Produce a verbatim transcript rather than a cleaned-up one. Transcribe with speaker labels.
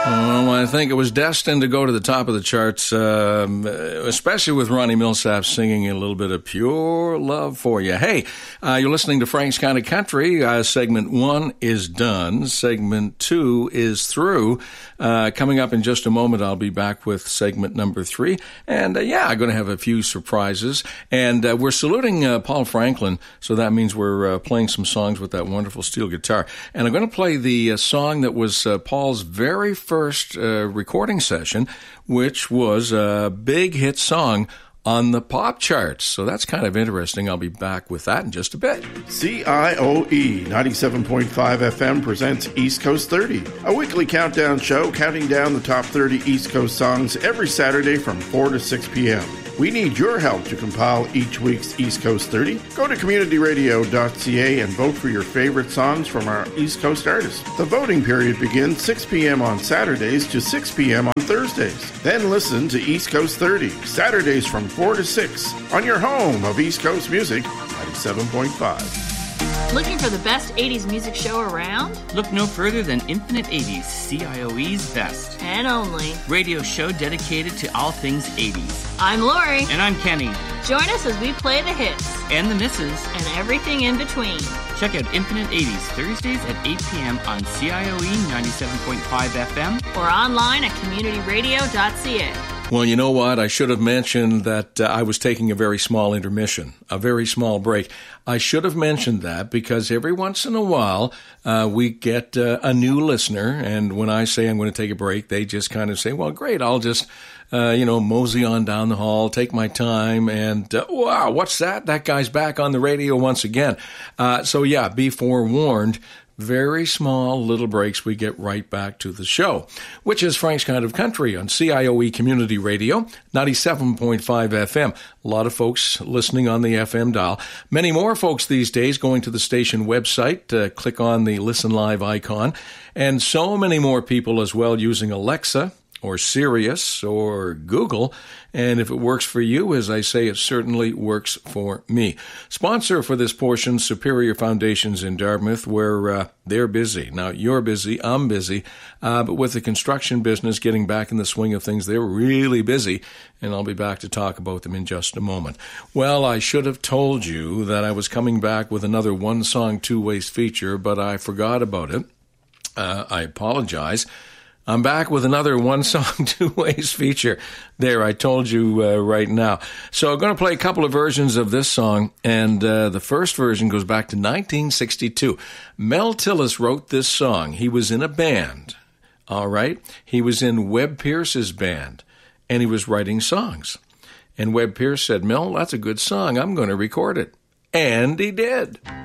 Speaker 1: Well, I think it was destined to go to the top of the charts, um, especially with Ronnie Millsap singing a little bit of Pure Love for You. Hey, uh, you're listening to Frank's Kind of Country. Uh, segment one is done. Segment two is through. Uh, coming up in just a moment, I'll be back with segment number three. And, uh, yeah, I'm going to have a few surprises. And uh, we're saluting uh, Paul Franklin, so that means we're uh, playing some songs with that wonderful steel guitar. And I'm going to play the uh, song that was uh, Paul's very first first uh, recording session, which was a big hit song on the pop charts. So that's kind of interesting. I'll be back with that in just a bit.
Speaker 2: C I O E ninety-seven point five F M presents East Coast thirty, a weekly countdown show counting down the top thirty East Coast songs every Saturday from four to six p.m. We need your help to compile each week's East Coast thirty. Go to community radio dot c a and vote for your favorite songs from our East Coast artists. The voting period begins six p.m. on Saturdays to six p.m. on Thursdays. Then listen to East Coast thirty, Saturdays from four to six, on your home of East Coast Music, ninety-seven point five.
Speaker 3: Looking for the best eighties music show around?
Speaker 4: Look no further than Infinite eighties, C I O E's best
Speaker 3: and only
Speaker 4: radio show dedicated to all things eighties.
Speaker 3: I'm Lori.
Speaker 4: And I'm Kenny.
Speaker 3: Join us as we play the hits
Speaker 4: and the misses
Speaker 3: and everything in between.
Speaker 4: Check out Infinite eighties Thursdays at eight p.m. on C I O E ninety-seven point five F M
Speaker 3: or online at community radio dot c a.
Speaker 1: Well, you know what? I should have mentioned that uh, I was taking a very small intermission, a very small break. I should have mentioned that because every once in a while uh, we get uh, a new listener, and when I say I'm going to take a break, they just kind of say, well, great, I'll just, uh, you know, mosey on down the hall, take my time, and uh, wow, what's that? That guy's back on the radio once again. Uh, so, yeah, be forewarned. Very small little breaks, we get right back to the show, which is Frank's Kind of Country on C I O E Community Radio, ninety-seven point five F M. A lot of folks listening on the F M dial. Many more folks these days going to the station website, uh, click on the Listen Live icon, and so many more people as well using Alexa or Sirius or Google. And if it works for you, as I say, it certainly works for me. Sponsor for this portion, Superior Foundations in Dartmouth, where uh, they're busy. Now, you're busy, I'm busy, uh, but with the construction business getting back in the swing of things, they're really busy, and I'll be back to talk about them in just a moment. Well, I should have told you that I was coming back with another one-song, two-ways feature, but I forgot about it. Uh, I apologize. I'm back with another one-song, two-ways feature. There, I told you uh, right now. So I'm going to play a couple of versions of this song, and uh, the first version goes back to nineteen sixty-two. Mel Tillis wrote this song. He was in a band, all right? He was in Webb Pierce's band, and he was writing songs. And Webb Pierce said, Mel, that's a good song. I'm going to record it. And he did.